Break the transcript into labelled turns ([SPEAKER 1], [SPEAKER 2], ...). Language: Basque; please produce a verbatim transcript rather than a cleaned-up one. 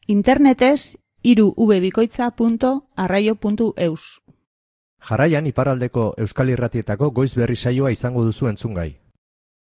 [SPEAKER 1] Internetez hiru v bikoitza puntu arraio puntu eus.
[SPEAKER 2] Jarraian iparraldeko euskal irratietako goiz berri saioa izango duzu entzungai.